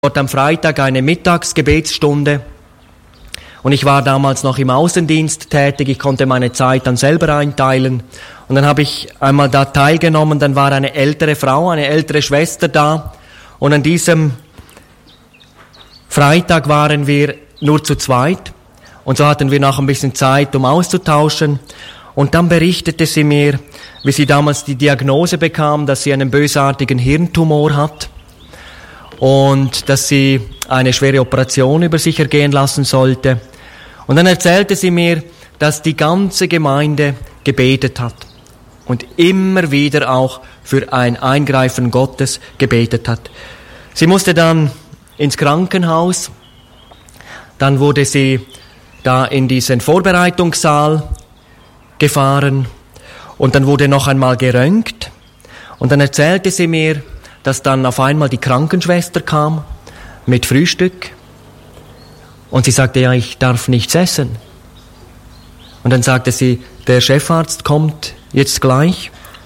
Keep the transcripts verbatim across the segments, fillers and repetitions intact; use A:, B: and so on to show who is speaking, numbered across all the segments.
A: Dort am Freitag eine Mittagsgebetsstunde und ich war damals noch im Außendienst tätig, ich konnte meine Zeit dann selber einteilen und dann habe ich einmal da teilgenommen, dann war eine ältere Frau, eine ältere Schwester da und an diesem Freitag waren wir nur zu zweit und so hatten wir noch ein bisschen Zeit, um auszutauschen und dann berichtete sie mir, wie sie damals die Diagnose bekam, dass sie einen bösartigen Hirntumor hat und dass sie eine schwere Operation über sich ergehen lassen sollte. Und dann erzählte sie mir, dass die ganze Gemeinde gebetet hat und immer wieder auch für ein Eingreifen Gottes gebetet hat. Sie musste dann ins Krankenhaus, dann wurde sie da in diesen Vorbereitungssaal gefahren und dann wurde noch einmal geröntgt und dann erzählte sie mir, dass dann auf einmal die Krankenschwester kam mit Frühstück und sie sagte, ja, ich darf nichts essen. Und dann sagte sie, der Chefarzt kommt jetzt gleich.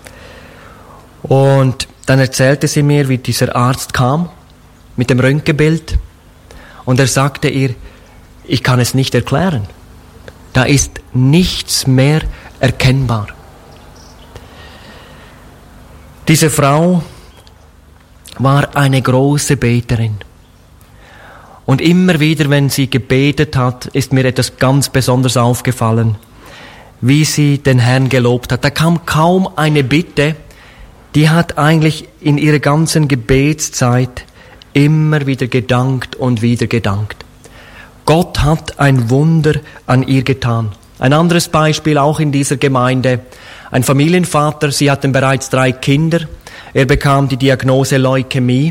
A: Und dann erzählte sie mir, wie dieser Arzt kam mit dem Röntgenbild und er sagte ihr, ich kann es nicht erklären. Da ist nichts mehr erkennbar. Diese Frau war eine große Beterin. Und immer wieder, wenn sie gebetet hat, ist mir etwas ganz Besonderes aufgefallen, wie sie den Herrn gelobt hat. Da kam kaum eine Bitte, die hat eigentlich in ihrer ganzen Gebetszeit immer wieder gedankt und wieder gedankt. Gott hat ein Wunder an ihr getan. Ein anderes Beispiel auch in dieser Gemeinde. Ein Familienvater, sie hatten bereits drei Kinder. Er bekam die Diagnose Leukämie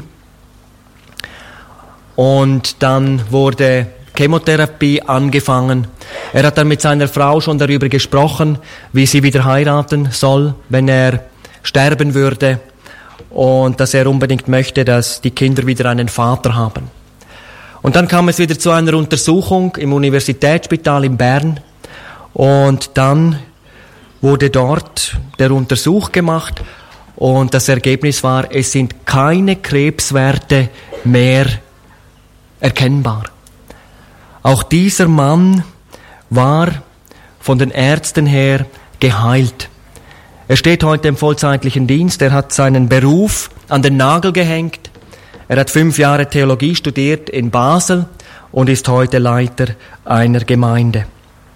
A: und dann wurde Chemotherapie angefangen. Er hat dann mit seiner Frau schon darüber gesprochen, wie sie wieder heiraten soll, wenn er sterben würde und dass er unbedingt möchte, dass die Kinder wieder einen Vater haben. Und dann kam es wieder zu einer Untersuchung im Universitätsspital in Bern und dann wurde dort der Untersuch gemacht und das Ergebnis war, es sind keine Krebswerte mehr erkennbar. Auch dieser Mann war von den Ärzten her geheilt. Er steht heute im vollzeitlichen Dienst, er hat seinen Beruf an den Nagel gehängt. Er hat fünf Jahre Theologie studiert in Basel und ist heute Leiter einer Gemeinde.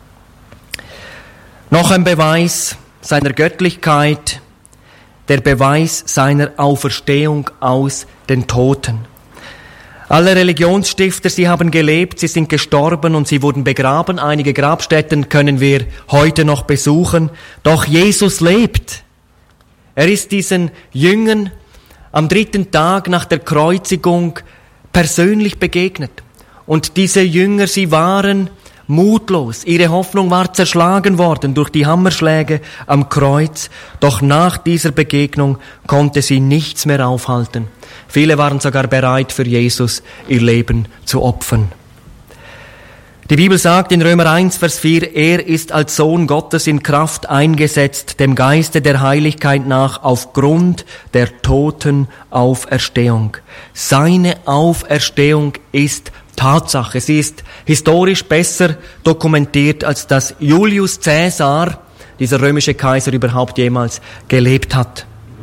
A: Noch ein Beweis seiner Göttlichkeit, der Beweis seiner Auferstehung aus den Toten. Alle Religionsstifter, sie haben gelebt, sie sind gestorben und sie wurden begraben. Einige Grabstätten können wir heute noch besuchen. Doch Jesus lebt. Er ist diesen Jüngern am dritten Tag nach der Kreuzigung persönlich begegnet. Und diese Jünger, sie waren mutlos. Ihre Hoffnung war zerschlagen worden durch die Hammerschläge am Kreuz. Doch nach dieser Begegnung konnte sie nichts mehr aufhalten. Viele waren sogar bereit, für Jesus ihr Leben zu opfern. Die Bibel sagt in Römer eins, Vers vier, er ist als Sohn Gottes in Kraft eingesetzt, dem Geiste der Heiligkeit nach, aufgrund der toten Auferstehung. Seine Auferstehung ist Tatsache. Sie ist historisch besser dokumentiert, als dass Julius Caesar, dieser römische Kaiser, überhaupt jemals gelebt hat.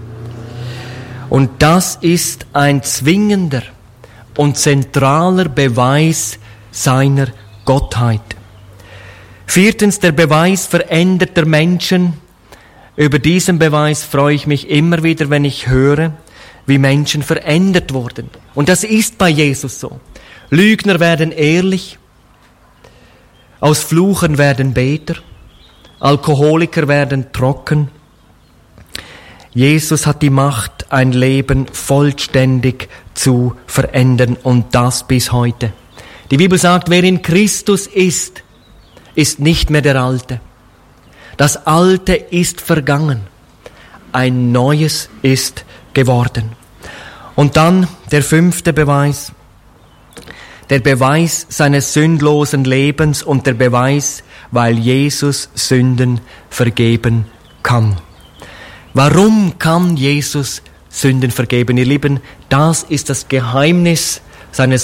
A: Und das ist ein zwingender und zentraler Beweis seiner Gottheit. Viertens, der Beweis veränderter Menschen. Über diesen Beweis freue ich mich immer wieder, wenn ich höre, wie Menschen verändert wurden. Und das ist bei Jesus so. Lügner werden ehrlich, aus Fluchern werden Beter, Alkoholiker werden trocken. Jesus hat die Macht, ein Leben vollständig zu verändern und das bis heute. Die Bibel sagt, wer in Christus ist, ist nicht mehr der Alte. Das Alte ist vergangen, ein Neues ist geworden. Und dann der fünfte Beweis, der Beweis seines sündlosen Lebens und der Beweis, weil Jesus Sünden vergeben kann. Warum kann Jesus Sünden vergeben? Ihr Lieben, das ist das Geheimnis seine